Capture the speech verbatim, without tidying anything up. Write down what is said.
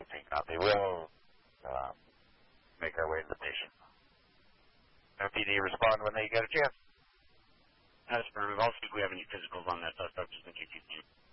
think not. They will uh, make our way to the patient. F P D respond when they get a chance. That's perfect. I'll see if we have any physicals on that suspect just in case he's